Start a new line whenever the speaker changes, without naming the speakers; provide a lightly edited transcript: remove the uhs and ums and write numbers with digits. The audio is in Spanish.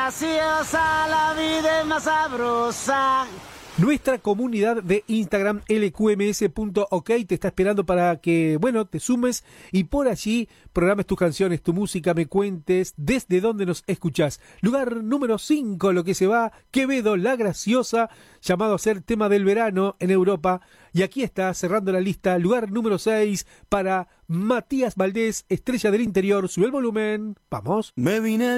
graciosa, la vida es más sabrosa.
Nuestra comunidad de Instagram lqms.ok te está esperando para que, te sumes y por allí programes tus canciones, tu música, me cuentes desde dónde nos escuchás. Lugar número 5, lo que se va, Quevedo, La Graciosa, llamado a ser tema del verano en Europa. Y aquí está, cerrando la lista, lugar número 6 para Matías Valdés, Estrella del Interior. Sube el volumen, vamos.
Me vine